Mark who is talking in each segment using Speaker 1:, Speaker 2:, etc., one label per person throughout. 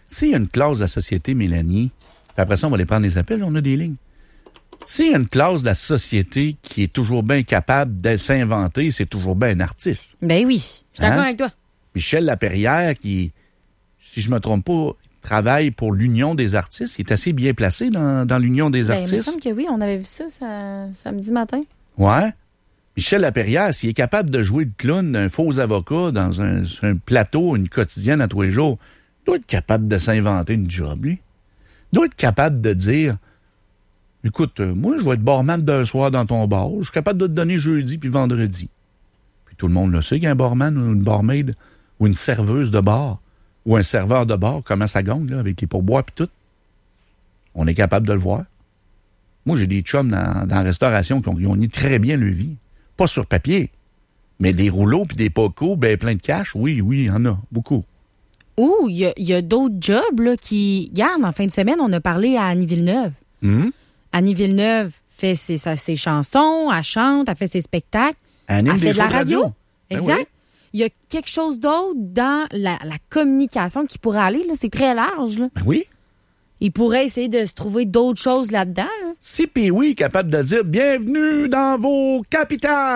Speaker 1: S'il y a une classe de la société, Mélanie, puis après ça, on va aller prendre les appels, on a des lignes. S'il y a une classe de la société qui est toujours bien capable de s'inventer, c'est toujours bien un artiste.
Speaker 2: Ben oui, je suis d'accord avec toi.
Speaker 1: Michel Lapierre, qui, si je me trompe pas, travaille pour l'Union des artistes. Il est assez bien placé dans l'Union des artistes.
Speaker 2: Il me semble que oui, on avait vu ça samedi matin.
Speaker 1: Ouais. Michel Lapierre, s'il est capable de jouer le clown d'un faux avocat dans un plateau, une quotidienne à tous les jours, il doit être capable de s'inventer une job, lui. Il doit être capable de dire, écoute, moi, je vais être barman d'un soir dans ton bar. Je suis capable de te donner jeudi puis vendredi. Puis tout le monde le sait qu'un barman ou une barmaid ou une serveuse de bar ou un serveur de bar, comment ça gagne, là, avec les pourboires puis tout. On est capable de le voir. Moi, j'ai des chums dans la restauration qui ont gagné très bien leur vie. Pas sur papier, mais des rouleaux puis des pocos, ben plein de cash, oui, il y en a, beaucoup.
Speaker 2: Ouh, il y a d'autres jobs là, qui... Regarde, en fin de semaine, on a parlé à Annie Villeneuve. Annie Villeneuve fait ses chansons, elle chante, elle fait ses spectacles.
Speaker 1: Elle
Speaker 2: fait de la radio. Exact.
Speaker 1: Ben oui.
Speaker 2: Il y a quelque chose d'autre dans la communication qui pourrait aller. Là. C'est très large. Là.
Speaker 1: Ben oui.
Speaker 2: Il pourrait essayer de se trouver d'autres choses là-dedans. Là.
Speaker 1: Si Pee-Wee est capable de dire « Bienvenue dans vos capitales »,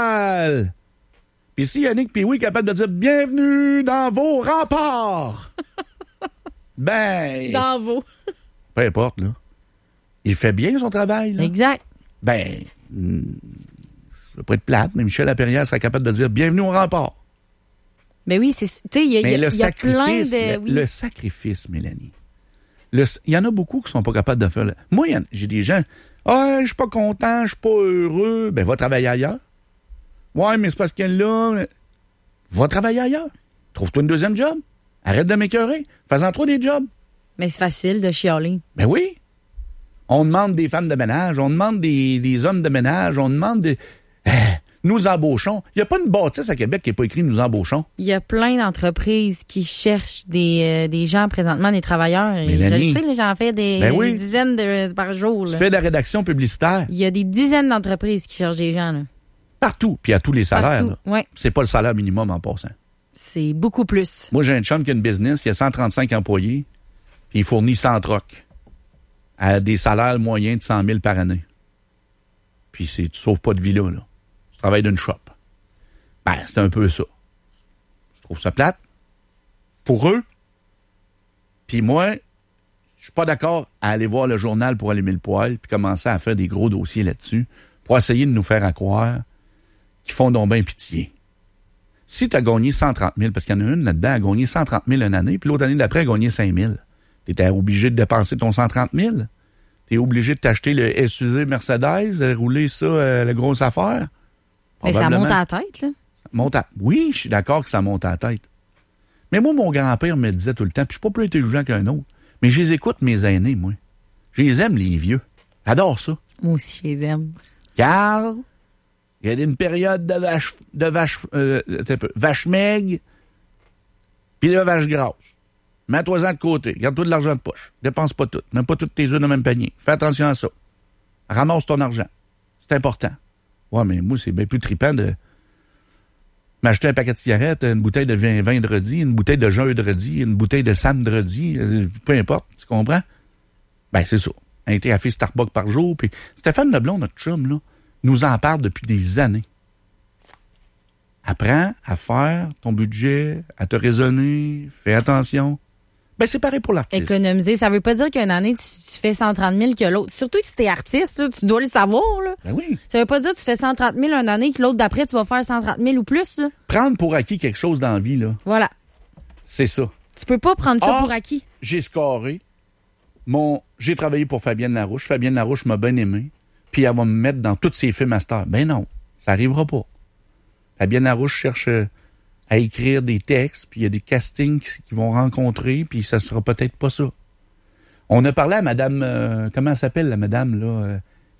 Speaker 1: puis si Yannick Pee-Wee est capable de dire « Bienvenue dans vos remparts », ben...
Speaker 2: Dans vos...
Speaker 1: Peu importe, là. Il fait bien son travail, là.
Speaker 2: Exact.
Speaker 1: Ben, je veux pas être plate, mais Michel Lapierre serait capable de dire « Bienvenue au rempart ».
Speaker 2: Ben oui, tu sais, il y a plein de...
Speaker 1: Le sacrifice, Mélanie. Il y en a beaucoup qui sont pas capables de faire... Moi, j'ai des gens... Ah, je suis pas content, je suis pas heureux. Ben, va travailler ailleurs. Ouais, mais c'est parce qu'elle là... Va travailler ailleurs. Trouve-toi une deuxième job. Arrête de m'écœurer. Fais-en trop des jobs.
Speaker 2: Mais c'est facile de chialer.
Speaker 1: Ben oui. On demande des femmes de ménage, on demande des hommes de ménage, on demande des... nous embauchons. Il n'y a pas une bâtisse à Québec qui n'est pas écrit « nous embauchons ».
Speaker 2: Il y a plein d'entreprises qui cherchent des gens présentement, des travailleurs.
Speaker 1: Mélanie,
Speaker 2: je le sais, j'en fais des dizaines par jour. Là.
Speaker 1: Tu fais de la rédaction publicitaire.
Speaker 2: Il y a des dizaines d'entreprises qui cherchent des gens. Là.
Speaker 1: Partout, puis à tous les salaires.
Speaker 2: Ouais.
Speaker 1: C'est pas le salaire minimum en passant.
Speaker 2: C'est beaucoup plus.
Speaker 1: Moi, j'ai un chum qui a une business, il a 135 employés, puis il fournit 100 trocs à des salaires moyens de 100 000 par année. Puis tu sauves pas de vie là. Tu travailles d'une shop. Ben, c'est un peu ça. Je trouve ça plate. Pour eux. Puis moi, je suis pas d'accord à aller voir le journal pour allumer le poêle puis commencer à faire des gros dossiers là-dessus pour essayer de nous faire croire qu'ils font donc bien pitié. Si tu as gagné 130 000, parce qu'il y en a une là-dedans, a gagné 130 000 une année, puis l'autre année d'après, a gagné 5 000. Tu étais obligé de dépenser ton 130 000. Tu es obligé de t'acheter le SUV Mercedes, rouler ça, la grosse affaire.
Speaker 2: Mais ça monte à la tête, là.
Speaker 1: Oui, je suis d'accord que ça monte à la tête. Mais moi, mon grand-père me disait tout le temps, puis je suis pas plus intelligent qu'un autre, mais je les écoute, mes aînés, moi. Je les aime, les vieux. J'adore ça.
Speaker 2: Moi aussi, je les aime.
Speaker 1: Carl, il y a une période de vache maigre, puis de vache grasse. Mets-toi-en de côté. Garde-toi de l'argent de poche. Dépense pas tout. Mets pas toutes tes œufs dans le même panier. Fais attention à ça. Ramasse ton argent. C'est important. Ouais, mais moi, c'est bien plus trippant de m'acheter un paquet de cigarettes, une bouteille de vin vendredi, une bouteille de jeudi, une bouteille de samedi, peu importe. Tu comprends? Ben, c'est ça. Un café Starbucks par jour. Puis Stéphane Leblond, notre chum, là, nous en parle depuis des années. Apprends à faire ton budget, à te raisonner, fais attention. Ben, c'est pareil pour l'artiste.
Speaker 2: Économiser, ça veut pas dire qu'une année, tu fais 130 000 que l'autre. Surtout si t'es artiste, là, tu dois le savoir. Là.
Speaker 1: Ben oui.
Speaker 2: Ça veut pas dire que tu fais 130 000 une année que l'autre d'après, tu vas faire 130 000 ou plus. Là.
Speaker 1: Prendre pour acquis quelque chose dans la vie, là.
Speaker 2: Voilà.
Speaker 1: C'est ça.
Speaker 2: Tu peux pas prendre ça pour acquis.
Speaker 1: J'ai scoré. J'ai travaillé pour Fabienne Larouche. Fabienne Larouche m'a bien aimé. Puis elle va me mettre dans tous ses films à star. Ben non, ça arrivera pas. Fabienne Larouche cherche à écrire des textes, puis il y a des castings qu'ils vont rencontrer, puis ça sera peut-être pas ça. On a parlé à madame, comment elle s'appelle, la madame, là,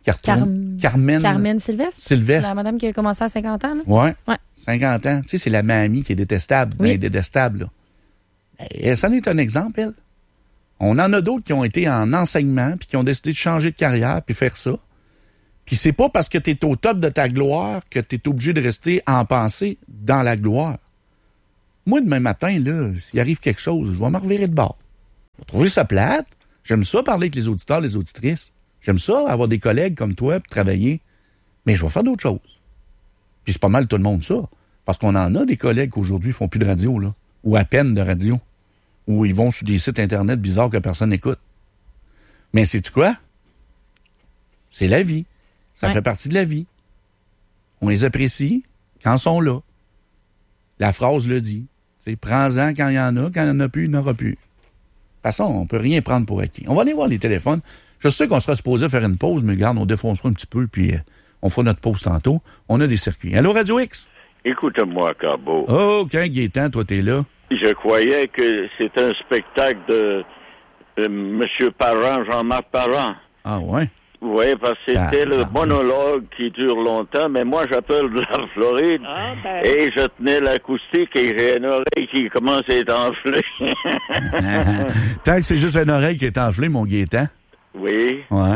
Speaker 2: Carmen Sylvestre. La madame qui a commencé à 50 ans, là.
Speaker 1: Ouais. 50 ans. Tu sais, c'est la mamie qui est détestable. Oui. Elle est détestable, là. Et ça en est un exemple, elle. On en a d'autres qui ont été en enseignement, puis qui ont décidé de changer de carrière, puis faire ça. Puis c'est pas parce que tu es au top de ta gloire que tu es obligé de rester en pensée dans la gloire. Moi, demain matin, là, s'il arrive quelque chose, je vais me revirer de bord. Vous trouvez ça plate? J'aime ça parler avec les auditeurs, les auditrices. J'aime ça avoir des collègues comme toi puis travailler. Mais je vais faire d'autres choses. Puis c'est pas mal tout le monde ça. Parce qu'on en a des collègues qui aujourd'hui font plus de radio, là. Ou à peine de radio. Ou ils vont sur des sites Internet bizarres que personne n'écoute. Mais sais-tu quoi? C'est la vie. Ça fait partie de la vie. On les apprécie quand ils sont là. La phrase le dit. C'est prends-en quand il y en a, quand il n'y en a plus, il n'y en aura plus. De toute façon, on peut rien prendre pour acquis. On va aller voir les téléphones. Je sais qu'on sera supposé faire une pause, mais regarde, on défoncera un petit peu, puis on fera notre pause tantôt. On a des circuits. Allô, Radio X?
Speaker 3: Écoute-moi, Cabot.
Speaker 1: Oh, quand Gaétan, toi, t'es là?
Speaker 3: Je croyais que c'était un spectacle de M. Parent, Jean-Marc Parent.
Speaker 1: Ah, ouais?
Speaker 3: Oui, parce que c'était le monologue qui dure longtemps, mais moi, j'appelle de la Floride, et je tenais l'acoustique et j'ai une oreille qui commence à être enflée.
Speaker 1: Tant que c'est juste une oreille qui est enflée, mon Gaétan.
Speaker 3: Oui.
Speaker 1: Ouais.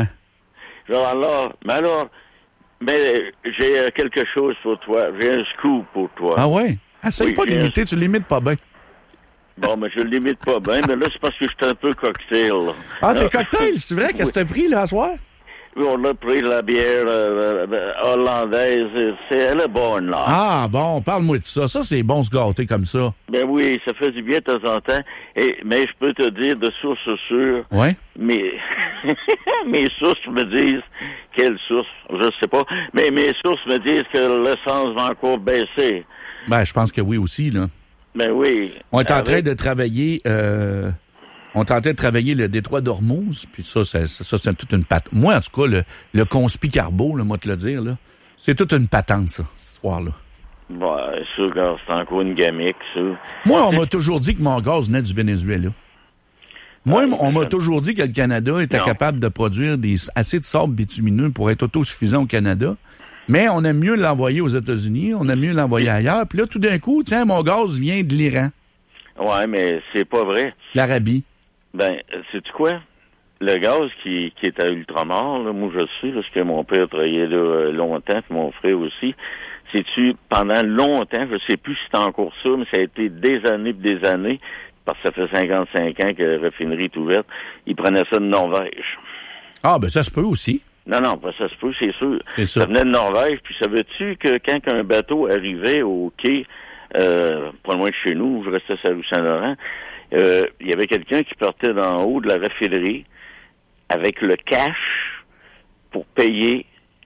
Speaker 3: Mais j'ai quelque chose pour toi. J'ai un scoop pour toi.
Speaker 1: Ah ouais? Essaye pas d'imiter, tu l'imites pas bien.
Speaker 3: Bon, mais je l'imite pas bien, mais là, c'est parce que j'étais un peu cocktail.
Speaker 1: Ah, t'es cocktail, c'est vrai? Qu'est-ce que t'as pris, là, à soir?
Speaker 3: Oui, on a pris la bière hollandaise. Elle est bonne, là.
Speaker 1: Ah, bon, parle-moi de ça. Ça, c'est bon se gâter comme ça.
Speaker 3: Ben oui, ça fait du bien de temps en temps. Mais je peux te dire de source sûre.
Speaker 1: Ouais?
Speaker 3: Mais mes sources me disent... Quelle source? Je sais pas. Mais mes sources me disent que l'essence va encore baisser.
Speaker 1: Ben, je pense que oui aussi, là.
Speaker 3: Ben oui.
Speaker 1: On est en train de travailler... On tentait de travailler le détroit d'Ormuz, puis ça c'est toute une patente. Moi, en tout cas, le conspi carbo, là, moi te le dire, là, c'est toute une patente, ça, ce soir-là.
Speaker 3: Bon, ça, c'est encore une gamique, ça.
Speaker 1: Moi, on m'a toujours dit que mon gaz venait du Venezuela. Moi, on m'a toujours dit que le Canada était capable de produire assez de sable bitumineux pour être autosuffisant au Canada. Mais on aime mieux l'envoyer aux États-Unis, on aime mieux l'envoyer ailleurs. Puis là, tout d'un coup, tiens, mon gaz vient de l'Iran.
Speaker 3: Ouais, mais c'est pas vrai.
Speaker 1: L'Arabie.
Speaker 3: Ben, sais-tu quoi? Le gaz qui est à Ultramar, là, moi je sais, parce que mon père travaillait là longtemps, puis mon frère aussi. Sais-tu, pendant longtemps, je sais plus si c'est encore ça, mais ça a été des années, parce que ça fait 55 ans que la raffinerie est ouverte, ils prenaient ça de Norvège.
Speaker 1: Ah, ben ça se peut aussi.
Speaker 3: Non, ça se peut, c'est sûr.
Speaker 1: C'est ça.
Speaker 3: Ça venait de Norvège, puis savais-tu que quand un bateau arrivait au quai, pas loin de chez nous, je restais à rue Saint-Laurent, il y avait quelqu'un qui partait d'en haut de la raffinerie avec le cash pour payer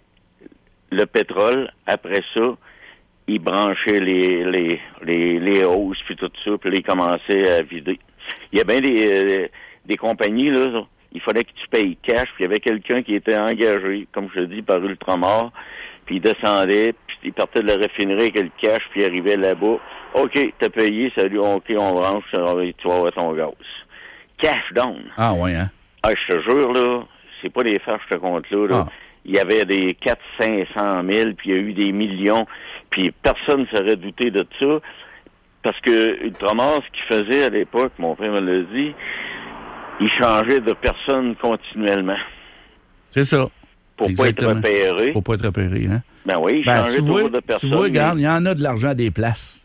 Speaker 3: le pétrole. Après ça, il branchait les hausses puis tout ça, puis il commençait à vider. Il y a bien des compagnies, là, il fallait que tu payes cash, puis il y avait quelqu'un qui était engagé, comme je te dis, par Ultramar, puis il descendait, puis il partait de la raffinerie avec le cash, puis il arrivait là-bas. OK, t'as payé, salut, OK, on branche, tu vas avoir ton gaz. Cash down.
Speaker 1: Ah ouais, hein?
Speaker 3: Ah, je te jure, là, c'est pas des farces, je te compte là.
Speaker 1: Ah.
Speaker 3: Il y avait des 400-500 000, puis il y a eu des millions, puis personne ne serait douté de ça, parce que Ultramar, ce qu'il faisait à l'époque, mon frère me l'a dit, il changeait de personne continuellement.
Speaker 1: C'est ça.
Speaker 3: Pour
Speaker 1: Exactement.
Speaker 3: pas être repéré.
Speaker 1: Pour pas être repéré, hein?
Speaker 3: Ben oui, il changeait toujours de personne.
Speaker 1: Tu vois, regarde, il y en a de l'argent à des places.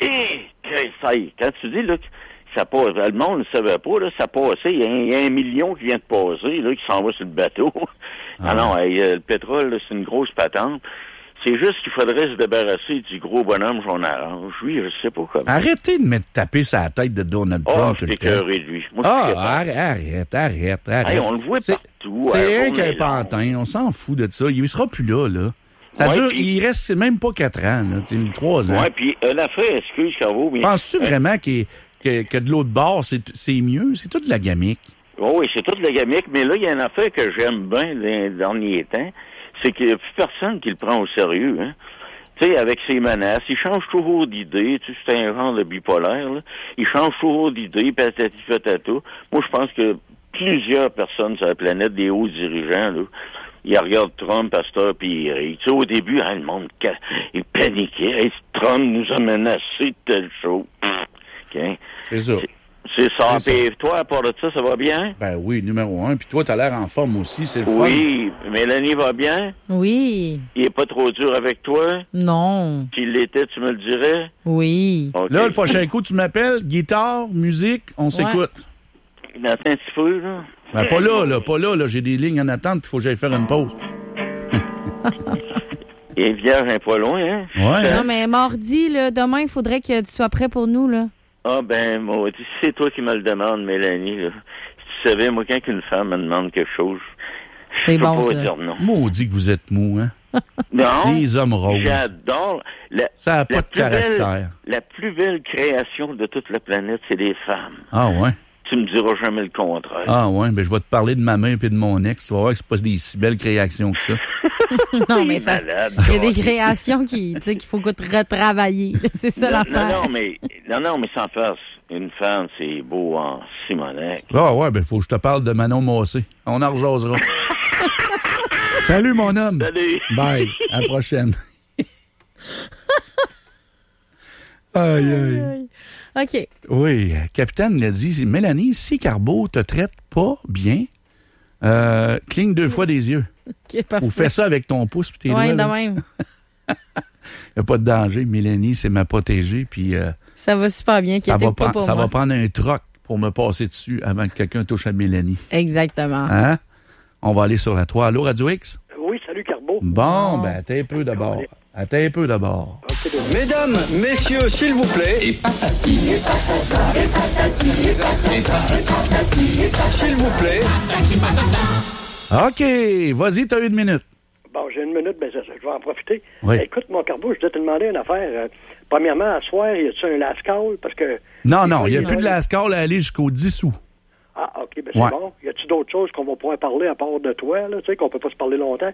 Speaker 3: Ça y est, quand tu dis là, que ça passe, le monde ne savait pas, là, ça passait, il y a 1 million qui vient de passer, là, qui s'en va sur le bateau. Ah non, le pétrole, là, c'est une grosse patente. C'est juste qu'il faudrait se débarrasser du gros bonhomme jaune orange. Oui, je sais pas comment.
Speaker 1: Arrêtez de me taper sur la tête de Donald Trump.
Speaker 3: Je suis écœuré de lui. Moi,
Speaker 1: arrête.
Speaker 3: Hey, on le voit partout.
Speaker 1: C'est rien qu'un pantin, on s'en fout de ça. Il sera plus là. Ça dure, il reste même pas 4 ans, là, 3 ans.
Speaker 3: Ouais, puis une affaire, excuse, Caro, mais...
Speaker 1: Penses-tu vraiment que de l'autre bord, c'est mieux? C'est toute de la gamique.
Speaker 3: Oui, c'est toute de la gamique, mais là, il y a une affaire que j'aime bien les derniers temps, c'est qu'il n'y a plus personne qui le prend au sérieux, hein. Tu sais, avec ses menaces, il change toujours d'idée, tu sais, c'est un genre de bipolaire, là. Il change toujours d'idée, patati patata. Moi, je pense que plusieurs personnes sur la planète, des hauts dirigeants, là, ils regardent Trump à cette heure, puis tu sais, au début, le monde, il paniquait. Hey, Trump nous a menacé de telle chose. Okay.
Speaker 1: C'est ça.
Speaker 3: C'est ça. Puis toi, à part de ça, ça va bien?
Speaker 1: Ben oui, numéro 1. Puis toi, t'as l'air en forme aussi, c'est le fun.
Speaker 3: Oui. Mélanie va bien?
Speaker 2: Oui.
Speaker 3: Il est pas trop dur avec toi?
Speaker 2: Non.
Speaker 3: S'il l'était, tu me le dirais?
Speaker 2: Oui.
Speaker 3: Okay.
Speaker 1: Là, le prochain coup, tu m'appelles, guitare, musique, on s'écoute.
Speaker 3: Il attend un petit peu, là.
Speaker 1: Ben, pas là. J'ai des lignes en attente, il faut que j'aille faire une pause.
Speaker 3: Et Vierge n'est pas loin, hein?
Speaker 1: Ouais.
Speaker 2: Non, mais mardi, là, demain, il faudrait que tu sois prêt pour nous, là.
Speaker 3: Ah, ben, moi, c'est toi qui me le demandes, Mélanie, là. Si tu savais, moi, quand une femme me demande quelque chose,
Speaker 2: c'est bon, ça.
Speaker 3: dire non.
Speaker 1: Maudit que vous êtes mou, hein?
Speaker 3: Non.
Speaker 1: Les hommes roses.
Speaker 3: J'adore.
Speaker 1: Ça n'a pas de caractère.
Speaker 3: La plus belle création de toute la planète, c'est les femmes.
Speaker 1: Ah, ouais?
Speaker 3: Tu me diras jamais le contraire.
Speaker 1: Ah, ouais, ben je vais te parler de ma main et de mon ex. Tu vas voir que c'est pas des si belles créations que ça.
Speaker 2: Non, mais ça. Il y a des créations qu'il faut retravailler. C'est ça l'affaire.
Speaker 3: Non, mais sans farce. Une femme, c'est beau en Simonac.
Speaker 1: Ah, ouais, ben faut que je te parle de Manon Massé. On en rejasera. Salut, mon homme.
Speaker 3: Salut.
Speaker 1: Bye. À la prochaine. Aïe, aïe.
Speaker 2: OK.
Speaker 1: Oui, capitaine l'a dit, Mélanie, si Carbeau te traite pas bien, cligne 2 fois des yeux.
Speaker 2: OK, parfait.
Speaker 1: Ou fais ça avec ton pouce puis tes doigts.
Speaker 2: Oui, de même.
Speaker 1: Il n'y a pas de danger. Mélanie, c'est ma protégée. Puis,
Speaker 2: ça va super bien. Ça
Speaker 1: va prendre un troc pour me passer dessus avant que quelqu'un touche à Mélanie.
Speaker 2: Exactement.
Speaker 1: Hein? On va aller sur la 3. Allô, Radio X?
Speaker 4: Oui, salut, Carbeau.
Speaker 1: Bon, ben, attends un peu d'abord.
Speaker 5: Mesdames, messieurs, s'il vous plaît. Et patati. S'il vous plaît.
Speaker 1: OK, vas-y, t'as 1 minute.
Speaker 4: Bon, j'ai 1 minute, ben je vais en profiter.
Speaker 1: Oui.
Speaker 4: Écoute, mon Carbeau, je dois te demander une affaire. Premièrement, à soir, y a-tu un lascall? Parce que...
Speaker 1: Non, il n'y a plus de lascall à aller jusqu'au 10 sous.
Speaker 4: Ah, OK, ben c'est bon. Y a-tu d'autres choses qu'on va pouvoir parler à part de toi, là, tu sais, qu'on peut pas se parler longtemps?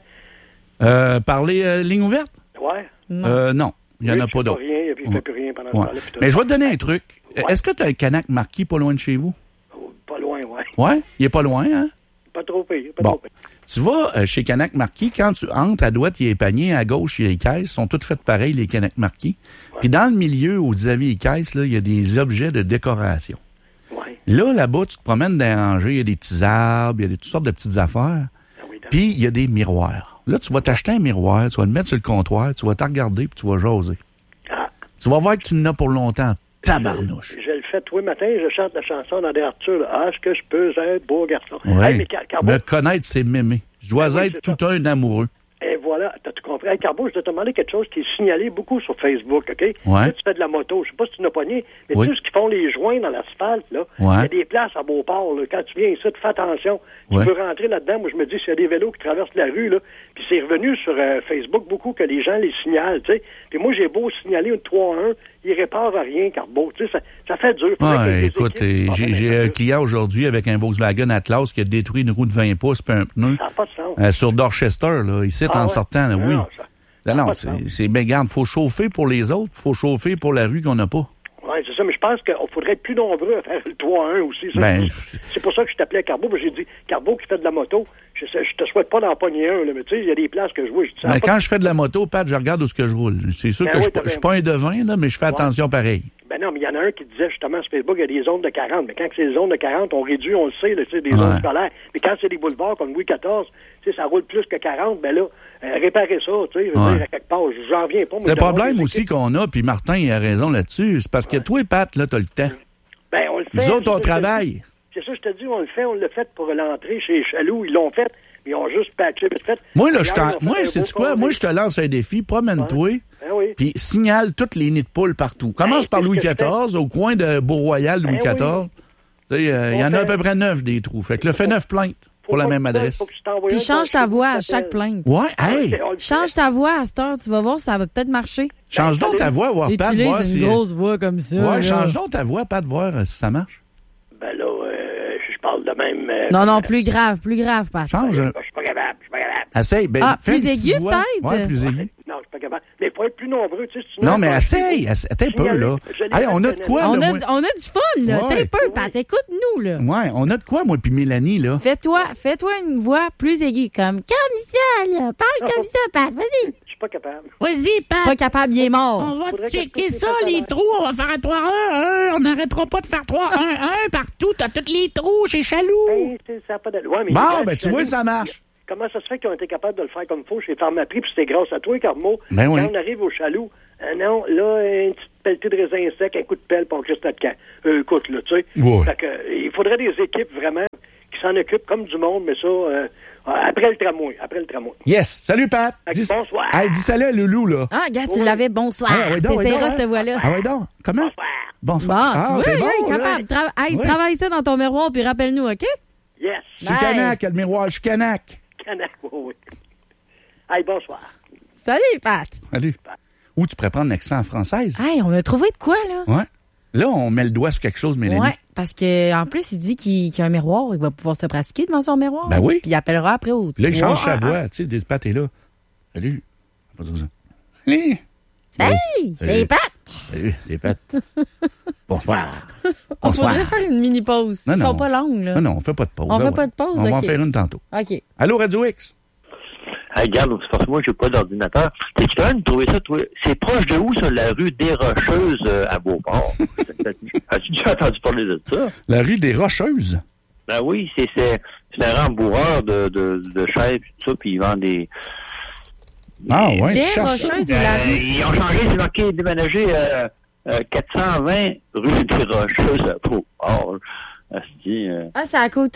Speaker 1: Parler ligne ouverte?
Speaker 4: Ouais.
Speaker 1: Non, il n'y en a pas d'autres.
Speaker 4: Il ne fait plus rien pendant ce temps-là.
Speaker 1: Mais je vais te donner un truc. Ouais. Est-ce que tu as un Canac Marquis pas loin de chez vous?
Speaker 4: Pas loin, ouais.
Speaker 1: Ouais? Il est pas loin, hein?
Speaker 4: Pas trop pire,
Speaker 1: trop pire. Tu vas chez Canac Marquis, quand tu entres, à droite, il y a les paniers, à gauche, il y a les caisses. Ils sont toutes faites pareil, les Canac Marquis. Ouais. Puis dans le milieu, où vous avez les caisses, là, il y a des objets de décoration.
Speaker 4: Ouais.
Speaker 1: Là-bas, tu te promènes dans les rangées, il y a des petits arbres, il y a toutes sortes de petites affaires. Puis, il y a des miroirs. Là, tu vas t'acheter un miroir, tu vas le mettre sur le comptoir, tu vas te regarder, puis tu vas jaser. Ah. Tu vas voir que tu en as pour longtemps. Tabarnouche.
Speaker 4: Je le fais tous les matins, je chante la chanson dans des Arthur. Ah, est-ce que je peux être beau garçon?
Speaker 1: Oui.
Speaker 4: Hey, mais
Speaker 1: me connaître, c'est m'aimer. Je dois être tout un amoureux.
Speaker 4: Et voilà, t'as tout compris. Hey, Carbeau, je dois te demander quelque chose qui est signalé beaucoup sur Facebook, OK?
Speaker 1: Ouais.
Speaker 4: Là, tu fais de la moto. Je sais pas si tu n'as pogné, mais tout ce qui font les joints dans l'asphalte, là, il y a des places à Beauport, là. Quand tu viens ici, fais attention. Tu peux rentrer là-dedans. Moi, je me dis, s'il y a des vélos qui traversent la rue, là, puis c'est revenu sur Facebook beaucoup que les gens les signalent, tu sais. Puis moi, j'ai beau signaler une 3-1, ils réparent rien, Carbeau. Tu sais, ça fait dur.
Speaker 1: Écoute, j'ai un client aujourd'hui avec un Volkswagen Atlas qui a détruit une roue de 20 pouces puis un pneu.
Speaker 4: Ça n'a pas de sens.
Speaker 1: Sur Dorchester, là, ici, en sortant, là, oui. Non, c'est bien, garde, faut chauffer pour les autres, faut chauffer pour la rue qu'on n'a pas.
Speaker 4: Oui, c'est ça, mais je pense qu'il faudrait être plus nombreux à faire le 3-1 aussi. Ça, c'est pour ça que je t'appelais Carbeau, parce que j'ai dit, Carbeau qui fait de la moto, je te souhaite pas d'en pogner un, là, mais tu sais, il y a des places que je vois.
Speaker 1: Mais quand je fais de la moto, Pat, je regarde où ce que je roule. C'est sûr que je suis pas un devin, là, mais je fais attention pareil.
Speaker 4: Ben non, mais il y en a un qui disait justement sur Facebook, il y a des zones de 40. Mais quand c'est des zones de 40, on réduit, on le sait, là, des zones scolaires. Mais quand c'est des boulevards comme Louis XIV, ça roule plus que 40, ben là, réparer ça, tu sais, à quelque part, j'en reviens pas.
Speaker 1: Le problème aussi qu'on a, puis Martin il a raison là-dessus, c'est parce que toi et Pat, là, t'as le temps.
Speaker 4: Ben, on le fait.
Speaker 1: Nous autres, on travaille.
Speaker 4: C'est ça, je te dis, on l'a fait pour l'entrée chez Chaloux, ils l'ont fait, mais ils ont juste patché, fait.
Speaker 1: Moi, là, c'est quoi? Moi, je te lance un défi, promène-toi. Puis signale toutes les nids de poules partout. Commence par Louis XIV, au coin de Beau-Royal, Louis XIV. Il y en a à peu près 9 des trous. Fait que là, fais 9 plaintes pour la même adresse.
Speaker 2: Puis change ta voix à chaque plainte.
Speaker 1: Ouais, hey!
Speaker 2: Change ta voix à cette heure, tu vas voir, ça va peut-être marcher.
Speaker 1: Change donc ta voix, voir Pat, voir si...
Speaker 2: une grosse voix comme ça.
Speaker 1: Ouais, change donc ta voix, Pat, voir si ça marche.
Speaker 4: Ben là, je parle de même...
Speaker 2: Non, plus grave, Pat.
Speaker 1: Change.
Speaker 4: Je suis pas capable.
Speaker 1: Essaye.
Speaker 2: Plus aigu, peut-être?
Speaker 1: Ouais, plus aigu.
Speaker 4: Non, je suis pas capable. Mais il faut être plus nombreux, tu sais.
Speaker 1: Non, mais essaye. Attends un peu, là. Allez, on a de quoi,
Speaker 2: on a du fun, là. T'as un peu, Pat. Écoute-nous, là.
Speaker 1: Ouais, on a de quoi, moi, puis Mélanie, là.
Speaker 2: Fais-toi une voix plus aiguë, comme ça, là. Parle comme ça, Pat. Vas-y.
Speaker 4: Je suis pas capable.
Speaker 2: Vas-y, Pat. Pas capable, il est mort.
Speaker 6: On va checker ça, les trous. On va faire un 3-1. On n'arrêtera pas de faire 3-1-1 partout. T'as tous les trous chez Chaloux.
Speaker 1: Bon, ben, tu vois, ça marche.
Speaker 4: Comment ça se fait qu'ils ont été capables de le faire comme il faut chez Pharmaprix, puis c'est grâce à toi, Carmo.
Speaker 1: Ben oui.
Speaker 4: Quand on arrive au Chaloux, Non, là, une petite pelletée de raisin sec, un coup de pelle, pour juste de camp. Écoute, là, tu sais.
Speaker 1: Ouais.
Speaker 4: Fait que, il faudrait des équipes, vraiment, qui s'en occupent comme du monde, mais ça, après le tramway.
Speaker 1: Yes. Salut, Pat.
Speaker 4: Bonsoir.
Speaker 1: Hey, dis salut à Loulou, là.
Speaker 2: Ah, regarde, tu l'avais. Bonsoir.
Speaker 1: T'essaieras
Speaker 2: cette voix-là.
Speaker 1: Ah, ouais, donc. Comment?
Speaker 2: Bon,
Speaker 1: Bonsoir.
Speaker 2: tu vois,
Speaker 1: c'est bon,
Speaker 2: oui, capable. Travaille ça dans ton miroir, puis rappelle-nous, OK?
Speaker 4: Yes.
Speaker 1: Je suis Canac, le miroir, je suis Canac.
Speaker 4: Canac, oui. Hey, bonsoir.
Speaker 2: Salut, Pat.
Speaker 1: Salut. Ou tu pourrais prendre l'accent française.
Speaker 2: Hey, on a trouvé de quoi, là?
Speaker 1: Ouais. Là, on met le doigt sur quelque chose, Mélanie.
Speaker 2: Ouais, parce qu'en plus, il dit qu'il y a un miroir, il va pouvoir se pratiquer devant son miroir.
Speaker 1: Ben oui.
Speaker 2: Puis il appellera après au.
Speaker 1: Là, il change sa voix. Tu sais, Pat est là. Salut. Pas dire ça. Salut.
Speaker 2: Hey, c'est Pat.
Speaker 1: Salut, c'est Pat. Bonsoir.
Speaker 2: On pourrait faire une mini-pause. Ils sont pas longues, là.
Speaker 1: Non, on fait pas de pause.
Speaker 2: On fait pas de pause,
Speaker 1: On va en faire une tantôt.
Speaker 2: OK.
Speaker 1: Allô, Radio X?
Speaker 3: Hey, regarde, c'est parce que moi, j'ai pas d'ordinateur. T'es-tu quand même trouvé ça, toi? C'est proche de où, ça, la rue des Rocheuses à Beauport? As-tu déjà entendu parler de ça?
Speaker 1: La rue des Rocheuses?
Speaker 3: Ben oui, c'est un rembourreur de chaises et tout ça, puis ils vendent des...
Speaker 1: Ah, ouais.
Speaker 2: Des Rocheuses ou la rue?
Speaker 3: Ils ont changé, c'est marqué déménager 420 rue des Rocheuses à Beauport.
Speaker 2: Ah, c'est à côté...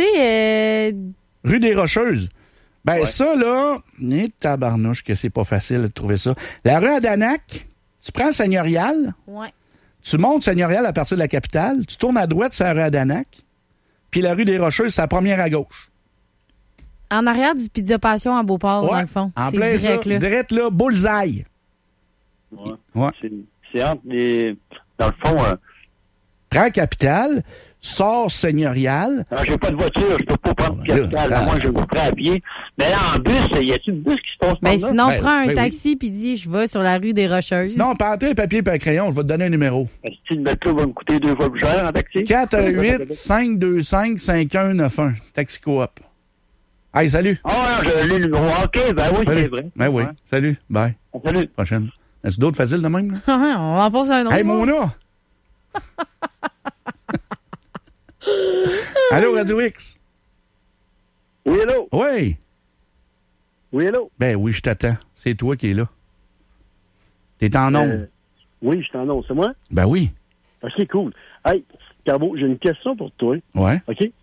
Speaker 1: Rue des Rocheuses. Ben,
Speaker 3: ouais.
Speaker 1: Ça, là, tabarnouche que c'est pas facile de trouver ça. La rue Adanac, tu prends Seigneurial,
Speaker 2: Ouais.
Speaker 1: tu montes Seigneurial à partir de la capitale, tu tournes à droite, c'est la rue Adanac, puis la rue des Rocheuses, c'est la première à gauche.
Speaker 2: En arrière du Pizza Passion à Beauport,
Speaker 1: Ouais,
Speaker 2: dans le fond.
Speaker 1: en
Speaker 2: C'est
Speaker 1: plein
Speaker 2: direct,
Speaker 1: ça,
Speaker 2: là.
Speaker 1: direct là, bullseye. Ouais.
Speaker 3: C'est entre les... Dans le fond...
Speaker 1: Prends la capitale, sors Seigneurial.
Speaker 3: Non, j'ai pas de voiture, je peux pas prendre le capital. Moi, je me prends à pied. Mais là, en bus, y a-t-il une bus qui se passe par là?
Speaker 2: Sinon, prends un
Speaker 1: oui.
Speaker 2: taxi puis dis, je vais sur la rue des Rocheuses.
Speaker 1: Non, pas entrer un papier et un crayon, je vais te donner un numéro.
Speaker 3: Est-ce que le métro va me coûter 2 fois plus cher en taxi?
Speaker 1: 418-525-5191. Taxi Coop. Hey, salut.
Speaker 3: Ah, je lis le numéro. OK, ben oui,
Speaker 1: Salut.
Speaker 3: c'est vrai.
Speaker 1: Ben oui.
Speaker 3: Ouais.
Speaker 1: Salut. Bye.
Speaker 3: Salut.
Speaker 1: Prochaine. Est-ce d'autres faciles de même? Là?
Speaker 2: On en passe un autre.
Speaker 1: Hey, Mona! Allô, Radio X?
Speaker 4: Oui, hello.
Speaker 1: Oui.
Speaker 4: Oui, hello.
Speaker 1: Ben oui, je t'attends. C'est toi qui es là. T'es en ondes.
Speaker 4: Oui, je t'en onde. C'est moi?
Speaker 1: Ben oui.
Speaker 4: OK, cool. Hey, Carbo, j'ai une question pour toi.
Speaker 1: Ouais.
Speaker 4: OK? Tu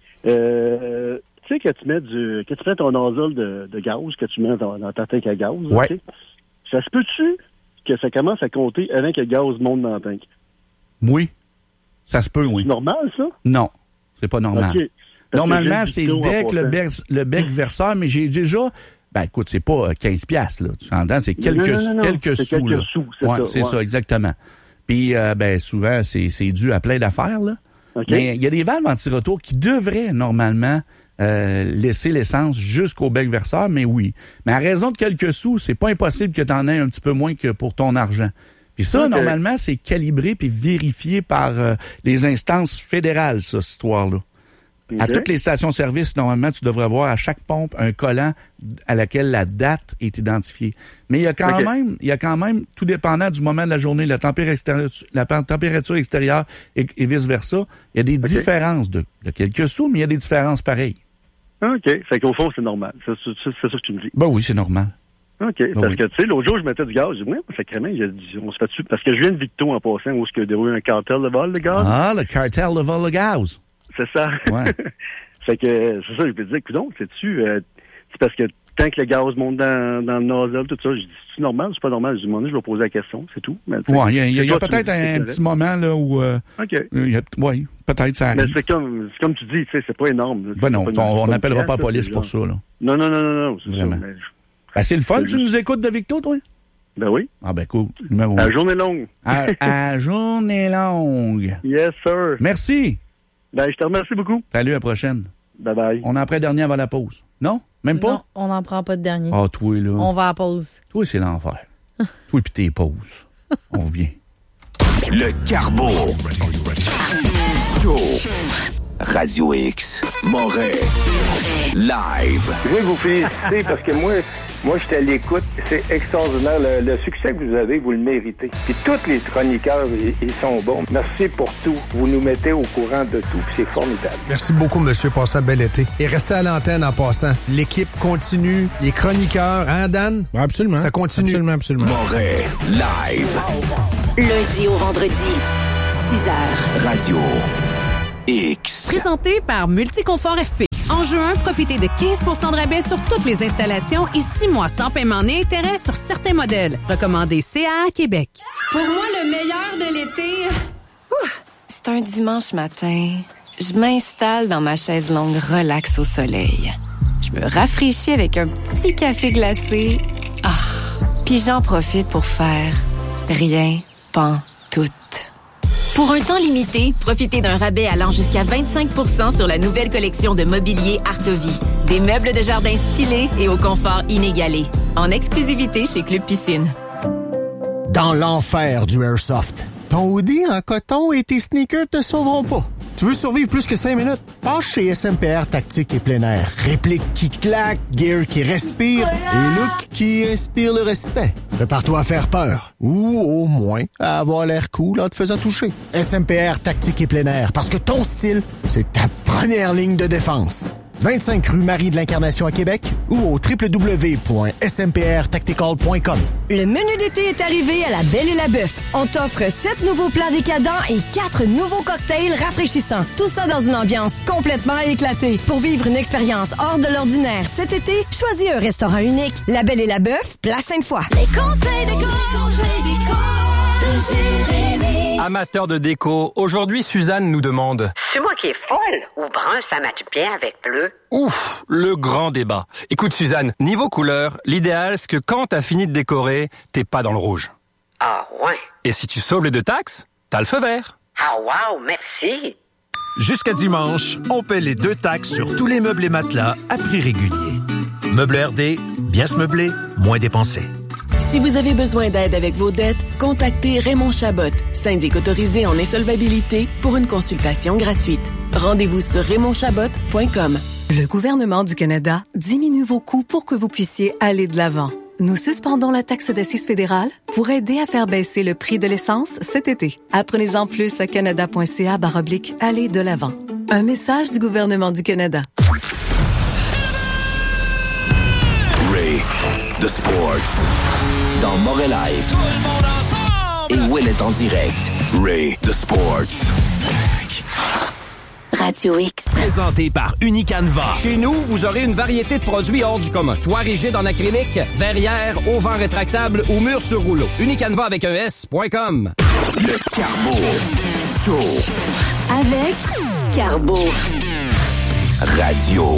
Speaker 4: sais que tu mets ton nozzle de gaz, que tu mets dans ta tank à gaz.
Speaker 1: Ouais.
Speaker 4: OK? Ça se peut-tu que ça commence à compter avant que le gaz monte dans la tank?
Speaker 1: Oui. Ça se peut, oui.
Speaker 4: C'est normal, ça?
Speaker 1: Non. C'est pas normal.
Speaker 4: OK.
Speaker 1: Normalement, c'est dès que le bec verseur, mais j'ai déjà... Ben, écoute, c'est pas 15 piastres, là. Tu entends? C'est quelques sous, là.
Speaker 4: Quelques sous,
Speaker 1: c'est ça, exactement. Puis, ben, souvent, c'est dû à plein d'affaires, là.
Speaker 4: OK.
Speaker 1: Mais il y a des valves anti-retour qui devraient, normalement, laisser l'essence jusqu'au bec verseur, mais oui. Mais à raison de quelques sous, c'est pas impossible que tu en aies un petit peu moins que pour ton argent. Puis ça, normalement, c'est calibré puis vérifié par les instances fédérales, ça, cette histoire-là. Okay. À toutes les stations-service, normalement, tu devrais voir à chaque pompe un collant à laquelle la date est identifiée. Mais il y a quand même, tout dépendant du moment de la journée, la température extérieure et vice-versa, il y a des différences de quelques sous, mais il y a des différences pareilles.
Speaker 4: OK. Fait qu'au fond, c'est normal. C'est ça que tu me dis.
Speaker 1: Ben oui, c'est normal.
Speaker 4: OK. Parce que, tu sais, l'autre jour, je mettais du gaz. Je dis, oui, sacrément, on se fait dessus. Parce que je viens de Victo en passant, où il y a déroulé un cartel de vol de gaz.
Speaker 1: Ah, le cartel de vol de gaz.
Speaker 4: C'est ça.
Speaker 1: Ouais.
Speaker 4: Fait que, c'est ça, je me disais, écoute, c'est-tu, c'est parce que tant que le gaz monte dans le nozzle, tout ça, je dis, c'est normal, c'est pas normal. Je dis, je vais poser la question, c'est tout.
Speaker 1: Oui, il y a peut-être un petit moment, là, où,
Speaker 4: OK.
Speaker 1: Oui, peut-être ça arrive.
Speaker 4: Mais c'est comme tu dis, tu sais, c'est pas énorme.
Speaker 1: Ben non, on n'appellera pas la police pour ça, là.
Speaker 4: Non, c'est
Speaker 1: vraiment.
Speaker 4: Ça,
Speaker 1: ben, c'est le fun, tu nous écoutes de Victo, toi?
Speaker 4: Ben oui.
Speaker 1: Ah, ben cool. Numéro
Speaker 4: à journée longue.
Speaker 1: à journée longue.
Speaker 4: Yes, sir.
Speaker 1: Merci.
Speaker 2: Ben,
Speaker 4: je te remercie beaucoup.
Speaker 1: Salut, à la prochaine.
Speaker 4: Bye-bye.
Speaker 1: On en prend dernier avant la pause. Non? Même pas?
Speaker 2: Non, on n'en prend pas de dernier.
Speaker 1: Ah, toi, là.
Speaker 2: On va à pause.
Speaker 1: Toi, c'est l'enfer. Toi, pis tes pauses. On revient.
Speaker 7: Le Carbo. Show. Radio X. Moret. Live.
Speaker 8: Je vais vous féliciter parce que moi, Moi, j'étais à l'écoute. C'est extraordinaire. Le succès que vous avez, vous le méritez. Puis tous les chroniqueurs, ils sont bons. Merci pour tout. Vous nous mettez au courant de tout, puis c'est formidable.
Speaker 9: Merci beaucoup, monsieur. Passez un bel été. Et restez à l'antenne en passant. L'équipe continue. Les chroniqueurs, hein, Dan?
Speaker 10: Absolument.
Speaker 9: Ça continue.
Speaker 10: Absolument.
Speaker 7: Moret Live.
Speaker 11: Lundi au vendredi, 6h.
Speaker 7: Radio X.
Speaker 12: Présenté par Multiconfort FP. En juin, profitez de 15 % de rabais sur toutes les installations et 6 mois sans paiement ni intérêt sur certains modèles. Recommandé CAA Québec.
Speaker 13: Pour moi, le meilleur de l'été,
Speaker 11: c'est un dimanche matin. Je m'installe dans ma chaise longue relax au soleil. Je me rafraîchis avec un petit café glacé. Puis j'en profite pour faire rien pantoute.
Speaker 14: Pour un temps limité, profitez d'un rabais allant jusqu'à 25 % sur la nouvelle collection de mobilier Artovie. Des meubles de jardin stylés et au confort inégalé. En exclusivité chez Club Piscine.
Speaker 10: Dans l'enfer du Airsoft, ton hoodie en coton et tes sneakers te sauveront pas. Tu veux survivre plus que 5 minutes? Passe chez SMPR Tactique et Plein Air. Réplique qui claque, gear qui respire et look qui inspire le respect. Prépare-toi à faire peur. Ou au moins à avoir l'air cool en te faisant toucher. SMPR Tactique et Plein Air. Parce que ton style, c'est ta première ligne de défense. 25 rue Marie de l'Incarnation à Québec ou au www.smprtactical.com.
Speaker 15: Le menu d'été est arrivé à la Belle et la Bœuf. On t'offre 7 nouveaux plats décadents et 4 nouveaux cocktails rafraîchissants. Tout ça dans une ambiance complètement éclatée. Pour vivre une expérience hors de l'ordinaire cet été, choisis un restaurant unique. La Belle et la Bœuf, place Sainte-Foy.
Speaker 13: les conseils déco de Jérémy.
Speaker 16: Amateur de déco, aujourd'hui Suzanne nous demande...
Speaker 17: C'est moi qui est folle ou brun, ça matche bien avec bleu?
Speaker 16: Ouf, le grand débat. Écoute Suzanne, niveau couleur, l'idéal c'est que quand t'as fini de décorer, t'es pas dans le rouge.
Speaker 17: Ah ouais?
Speaker 16: Et si tu sauves les 2 taxes, t'as le feu vert.
Speaker 17: Ah wow, merci!
Speaker 18: Jusqu'à dimanche, on paie les 2 taxes sur tous les meubles et matelas à prix régulier. Meubles RD, bien se meubler, moins dépenser.
Speaker 19: Si vous avez besoin d'aide avec vos dettes, contactez Raymond Chabot, syndic autorisé en insolvabilité, pour une consultation gratuite. Rendez-vous sur raymondchabot.com.
Speaker 20: Le gouvernement du Canada diminue vos coûts pour que vous puissiez aller de l'avant. Nous suspendons la taxe d'assises fédérale pour aider à faire baisser le prix de l'essence cet été. Apprenez-en plus à canada.ca/aller de l'avant. Un message du gouvernement du Canada.
Speaker 7: Ray, The Sports. Dans Moret Live. Et Will est en direct. Ray, The Sports.
Speaker 11: Radio X.
Speaker 21: Présenté par Unicanva. Chez nous, vous aurez une variété de produits hors du commun. Toit rigide en acrylique, verrière, auvent rétractable ou mur sur rouleau. Unicanva avec un S.com.
Speaker 7: Le Carbo Show.
Speaker 11: Avec Carbo.
Speaker 7: Radio